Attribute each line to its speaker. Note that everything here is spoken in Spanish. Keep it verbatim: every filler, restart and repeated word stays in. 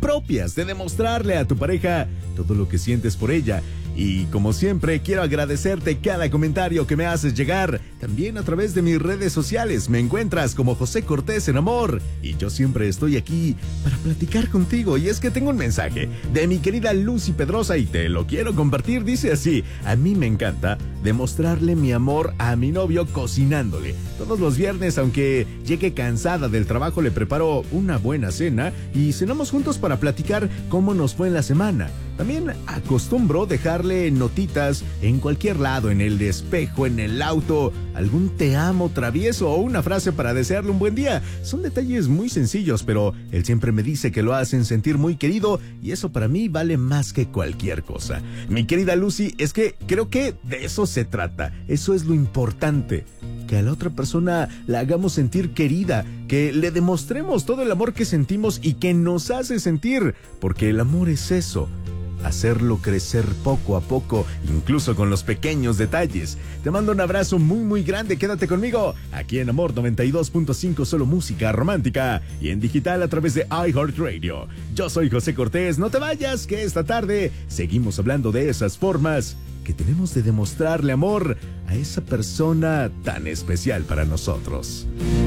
Speaker 1: propias de demostrarle a tu pareja todo lo que sientes por ella. Y como siempre, quiero agradecerte cada comentario que me haces llegar. También a través de mis redes sociales me encuentras como José Cortés en Amor. Y yo siempre estoy aquí para platicar contigo. Y es que tengo un mensaje de mi querida Lucy Pedrosa y te lo quiero compartir. Dice así: a mí me encanta demostrarle mi amor a mi novio cocinándole. Todos los viernes, aunque llegue cansada del trabajo, le preparo una buena cena y cenamos juntos para platicar cómo nos fue en la semana. También acostumbro dejarle notitas en cualquier lado, en el espejo, en el auto, algún te amo travieso o una frase para desearle un buen día. Son detalles muy sencillos, pero él siempre me dice que lo hacen sentir muy querido y eso para mí vale más que cualquier cosa. Mi querida Lucy, es que creo que de eso se trata. Eso es lo importante. Que a la otra persona la hagamos sentir querida, que le demostremos todo el amor que sentimos y que nos hace sentir, porque el amor es eso. Hacerlo crecer poco a poco, incluso con los pequeños detalles. Te mando un abrazo muy muy grande, quédate conmigo, aquí en Amor noventa y dos punto cinco, solo música romántica, y en digital a través de iHeartRadio. Yo soy José Cortés, no te vayas, que esta tarde seguimos hablando de esas formas que tenemos de demostrarle amor a esa persona tan especial para nosotros.